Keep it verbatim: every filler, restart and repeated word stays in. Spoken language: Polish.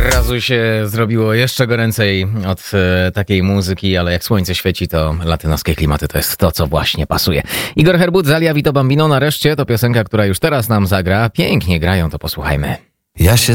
razu się zrobiło jeszcze goręcej od e, takiej muzyki, ale jak słońce świeci, to latynoskie klimaty to jest to, co właśnie pasuje. Igor Herbut, Zalia Vito Bambino, nareszcie to piosenka, która już teraz nam zagra. Pięknie grają, to posłuchajmy. Ja się